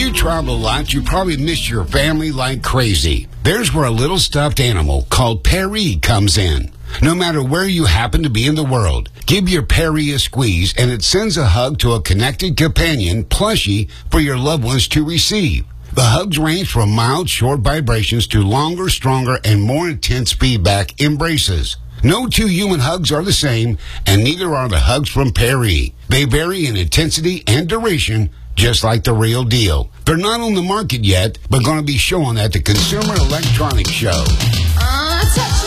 you travel a lot, you probably miss your family like crazy. There's where a little stuffed animal called Perry comes in. No matter where you happen to be in the world, give your Perry a squeeze and it sends a hug to a connected companion plushie for your loved ones to receive. The hugs range from mild, short vibrations to longer, stronger, and more intense feedback embraces. No two human hugs are the same, and neither are the hugs from Perry. They vary in intensity and duration, just like the real deal. They're not on the market yet, but going to be showing at the Consumer Electronics Show. Touch